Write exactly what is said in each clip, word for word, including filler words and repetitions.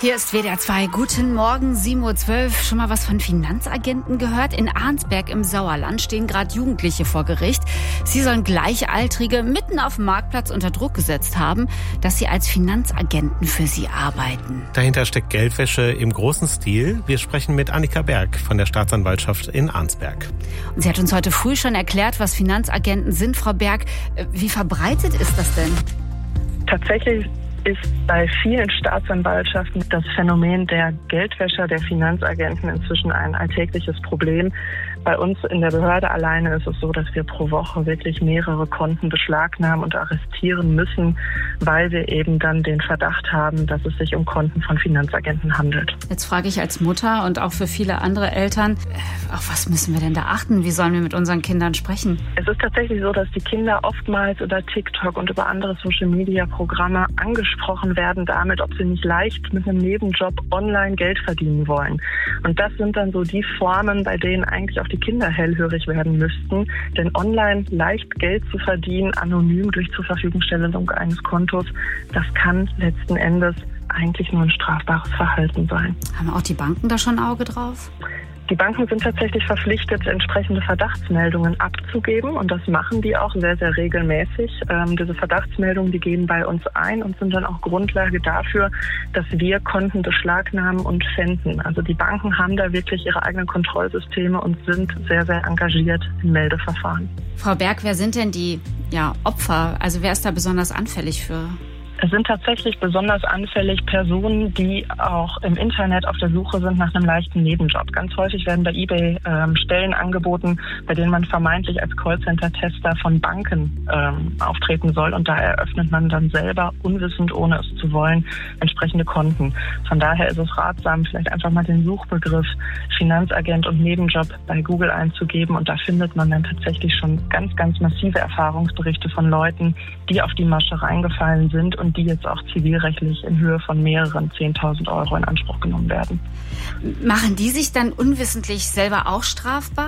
Hier ist W D R zwei. Guten Morgen, sieben Uhr zwölf. Schon mal was von Finanzagenten gehört? In Arnsberg im Sauerland stehen gerade Jugendliche vor Gericht. Sie sollen Gleichaltrige mitten auf dem Marktplatz unter Druck gesetzt haben, dass sie als Finanzagenten für sie arbeiten. Dahinter steckt Geldwäsche im großen Stil. Wir sprechen mit Annika Berg von der Staatsanwaltschaft in Arnsberg. Und sie hat uns heute früh schon erklärt, was Finanzagenten sind. Frau Berg, wie verbreitet ist das denn? Tatsächlich ist bei vielen Staatsanwaltschaften das Phänomen der Geldwäscher, der Finanzagenten inzwischen ein alltägliches Problem. Bei uns in der Behörde alleine ist es so, dass wir pro Woche wirklich mehrere Konten beschlagnahmen und arrestieren müssen, weil wir eben dann den Verdacht haben, dass es sich um Konten von Finanzagenten handelt. Jetzt frage ich als Mutter und auch für viele andere Eltern, auf was müssen wir denn da achten? Wie sollen wir mit unseren Kindern sprechen? Es ist tatsächlich so, dass die Kinder oftmals über TikTok und über andere Social-Media-Programme angesprochen werden damit, ob sie nicht leicht mit einem Nebenjob online Geld verdienen wollen. Und das sind dann so die Formen, bei denen eigentlich auch die Kinder hellhörig werden müssten. Denn online leicht Geld zu verdienen, anonym durch Zurverfügungstellung eines Kontos, das kann letzten Endes eigentlich nur ein strafbares Verhalten sein. Haben auch die Banken da schon ein Auge drauf? Die Banken sind tatsächlich verpflichtet, entsprechende Verdachtsmeldungen abzugeben und das machen die auch sehr, sehr regelmäßig. Ähm, diese Verdachtsmeldungen, die gehen bei uns ein und sind dann auch Grundlage dafür, dass wir Konten beschlagnahmen und pfänden. Also die Banken haben da wirklich ihre eigenen Kontrollsysteme und sind sehr, sehr engagiert im Meldeverfahren. Frau Berg, wer sind denn die ja, Opfer? Also wer ist da besonders anfällig für? Es sind tatsächlich besonders anfällig Personen, die auch im Internet auf der Suche sind nach einem leichten Nebenjob. Ganz häufig werden bei eBay ähm, Stellen angeboten, bei denen man vermeintlich als Callcenter-Tester von Banken ähm, auftreten soll. Und da eröffnet man dann selber, unwissend, ohne es zu wollen, entsprechende Konten. Von daher ist es ratsam, vielleicht einfach mal den Suchbegriff Finanzagent und Nebenjob bei Google einzugeben. Und da findet man dann tatsächlich schon ganz, ganz massive Erfahrungsberichte von Leuten, die auf die Masche reingefallen sind und die jetzt auch zivilrechtlich in Höhe von mehreren zehntausend Euro in Anspruch genommen werden. Machen die sich dann unwissentlich selber auch strafbar?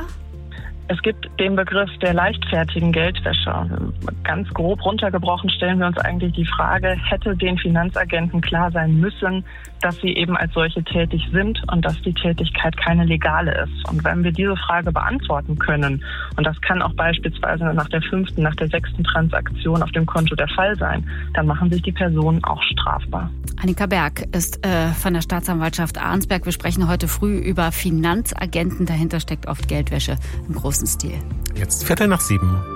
Es gibt den Begriff der leichtfertigen Geldwäsche. Ganz grob runtergebrochen stellen wir uns eigentlich die Frage, hätte den Finanzagenten klar sein müssen, dass sie eben als solche tätig sind und dass die Tätigkeit keine legale ist. Und wenn wir diese Frage beantworten können, und das kann auch beispielsweise nach der fünften, nach der sechsten Transaktion auf dem Konto der Fall sein, dann machen sich die Personen auch strafbar. Annika Berg ist äh, von der Staatsanwaltschaft Arnsberg. Wir sprechen heute früh über Finanzagenten. Dahinter steckt oft Geldwäsche im großen Stil. Jetzt Viertel nach sieben.